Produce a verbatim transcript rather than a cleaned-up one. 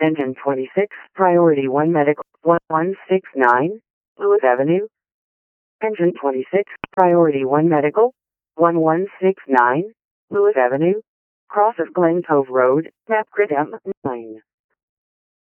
Engine twenty-six, Priority one Medical, one one six nine, Lewis Avenue. Engine twenty-six, Priority one Medical, one one six nine, Lewis Avenue. Cross of Glen Cove Road, Napcrit M nine.